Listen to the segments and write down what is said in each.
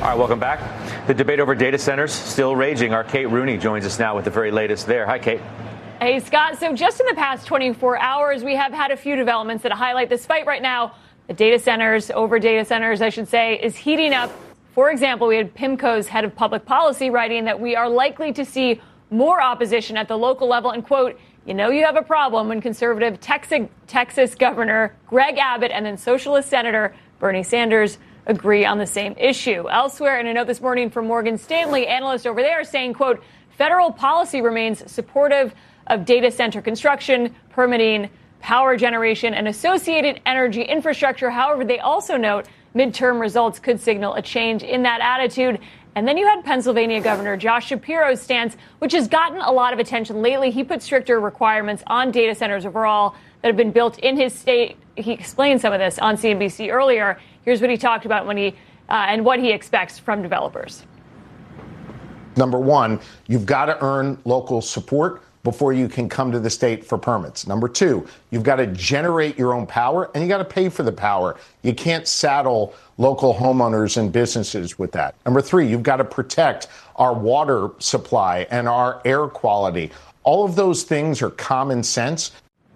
All right, welcome back. The debate over data centers still raging. Our Kate Rooney joins us now with the very latest there. Hi, Kate. Hey, Scott. So just in the past 24 hours, we have had a few developments that highlight this fight right now. The data centers, I should say, is heating up. For example, we had PIMCO's head of public policy writing that we are likely to see more opposition at the local level and, quote, you know you have a problem when conservative Texas Governor Greg Abbott and then Socialist Senator Bernie Sanders agree on the same issue. Elsewhere, in a note this morning from Morgan Stanley, analysts over there saying, quote, federal policy remains supportive of data center construction, permitting, power generation, and associated energy infrastructure. However, they also note midterm results could signal a change in that attitude. And then you had Pennsylvania Governor Josh Shapiro's stance, which has gotten a lot of attention lately. He put stricter requirements on data centers overall that have been built in his state. He explained some of this on CNBC earlier. Here's what he talked about when and what he expects from developers. Number one, you've got to earn local support before you can come to the state for permits. Number two, you've got to generate your own power and you got to pay for the power. You can't saddle local homeowners and businesses with that. Number three, you've got to protect our water supply and our air quality. All of those things are common sense.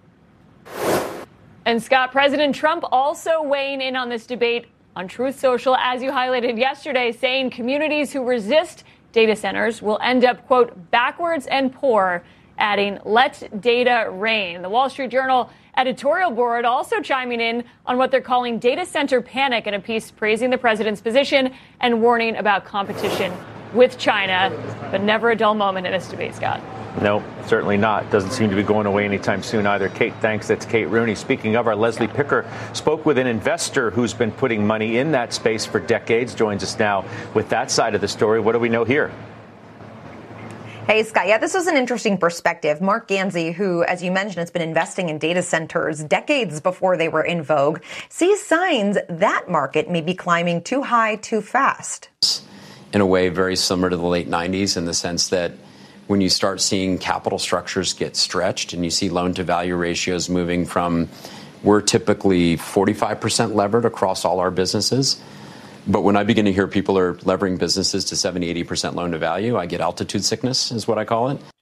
And Scott, President Trump also weighing in on this debate on Truth Social, as you highlighted yesterday, saying communities who resist data centers will end up, quote, backwards and poor, adding, let data reign. The Wall Street Journal editorial board also chiming in on what they're calling data center panic in a piece praising the president's position and warning about competition with China. But never a dull moment in this debate, Scott. No, certainly not. Doesn't seem to be going away anytime soon either. Kate, thanks. That's Kate Rooney. Speaking of, our Leslie Picker spoke with an investor who's been putting money in that space for decades. Joins us now with that side of the story. What do we know here? Hey, Scott. Yeah, this was an interesting perspective. Mark Ganzi, who, as you mentioned, has been investing in data centers decades before they were in vogue, sees signs that market may be climbing too high too fast. In a way very similar to the late 90s in the sense that when you start seeing capital structures get stretched and you see loan-to-value ratios moving from, we're typically 45% levered across all our businesses. But when I begin to hear people are levering businesses to 70, 80% loan to value, I get altitude sickness, is what I call it.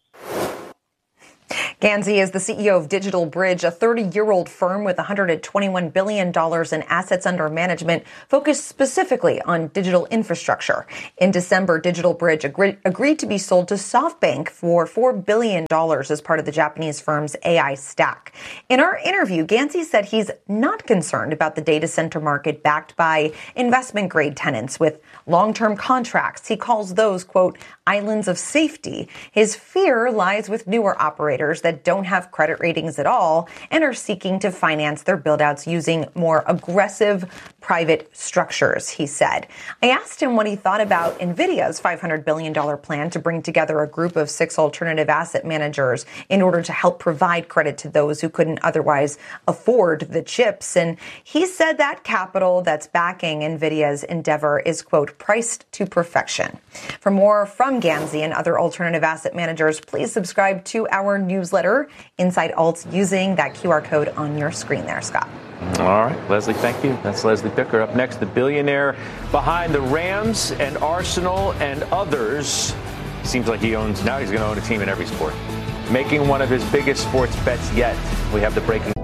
Ganzi is the CEO of Digital Bridge, a 30-year-old firm with $121 billion in assets under management, focused specifically on digital infrastructure. In December, Digital Bridge agreed to be sold to SoftBank for $4 billion as part of the Japanese firm's AI stack. In our interview, Ganzi said he's not concerned about the data center market backed by investment-grade tenants with long-term contracts. He calls those, quote, islands of safety. His fear lies with newer operators that don't have credit ratings at all and are seeking to finance their buildouts using more aggressive private structures, he said. I asked him what he thought about NVIDIA's $500 billion plan to bring together a group of 6 alternative asset managers in order to help provide credit to those who couldn't otherwise afford the chips. And he said that capital that's backing NVIDIA's endeavor is, quote, priced to perfection. For more from Ganzi and other alternative asset managers, please subscribe to our newsletter, Inside Alts, using that QR code on your screen there, Scott. All right, Leslie, thank you. That's Leslie Picker. Up next, the billionaire behind the Rams and Arsenal and others. Seems like he's going to own a team in every sport. Making one of his biggest sports bets yet. We have the breaking